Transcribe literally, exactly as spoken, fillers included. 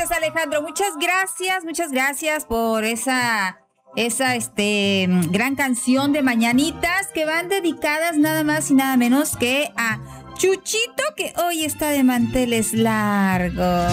gracias, Alejandro. Muchas gracias, muchas gracias por esa, esa, este, gran canción de mañanitas que van dedicadas nada más y nada menos que a Chuchito, que hoy está de manteles largos.